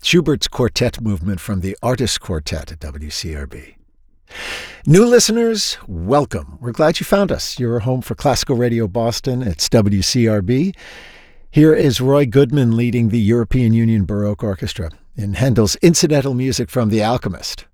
Schubert's Quartet Movement from the Artist Quartet at WCRB. New listeners, welcome. We're glad you found us. You're home for Classical Radio Boston. It's WCRB. Here is Roy Goodman leading the European Union Baroque Orchestra in Handel's incidental music from The Alchemist.